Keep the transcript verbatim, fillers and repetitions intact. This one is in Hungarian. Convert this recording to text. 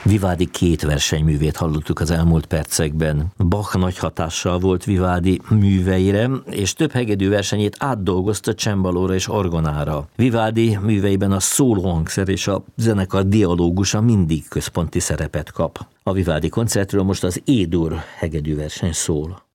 Vivaldi két versenyművét hallottuk az elmúlt percekben. Bach nagy hatással volt Vivaldi műveire, és több hegedű versenyét átdolgozta csembalóra és orgonára. Vivaldi műveiben a szólóhangszer és a zenekar dialógusa mindig központi szerepet kap. A Vivaldi koncertről most az E-dur hegedű verseny szól.